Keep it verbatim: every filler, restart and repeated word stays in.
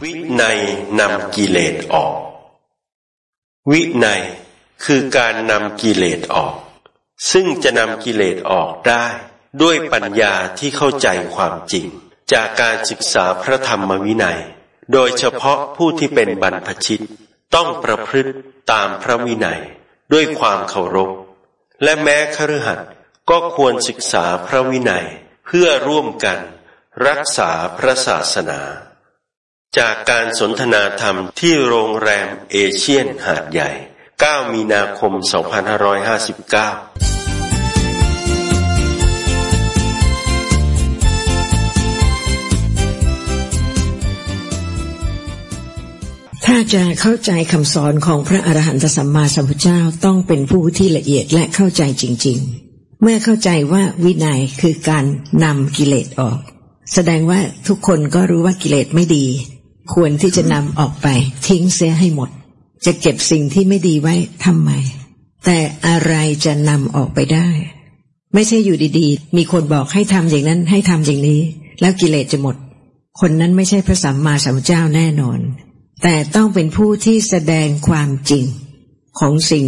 วินัยนำกิเลสออกวินัยคือการนำกิเลสออกซึ่งจะนำกิเลสออกได้ด้วยปัญญาที่เข้าใจความจริงจากการศึกษาพระธรรมวินัยโดยเฉพาะผู้ที่เป็นบรรพชิตต้องประพฤติตามพระวินัยด้วยความเคารพและแม้คฤหัสถ์ก็ควรศึกษาพระวินัยเพื่อร่วมกันรักษาพระศาสนาจากการสนทนาธรรมที่โรงแรมเอเชียนหาดใหญ่เก้ามีนาคมสองพันห้าร้อยห้าสิบเก้าถ้าจะเข้าใจคำสอนของพระอรหันตสัมมาสัมพุทธเจ้าต้องเป็นผู้ที่ละเอียดและเข้าใจจริงๆเมื่อเข้าใจว่าวินัยคือการนำกิเลสออกแสดงว่าทุกคนก็รู้ว่ากิเลสไม่ดีควรที่จะนำออกไปทิ้งเสียให้หมดจะเก็บสิ่งที่ไม่ดีไว้ทำไมแต่อะไรจะนำออกไปได้ไม่ใช่อยู่ดีๆมีคนบอกให้ทำอย่างนั้นให้ทำอย่างนี้แล้วกิเลสจะหมดคนนั้นไม่ใช่พระสัมมาสัมพุทธเจ้าแน่นอนแต่ต้องเป็นผู้ที่แสดงความจริงของสิ่ง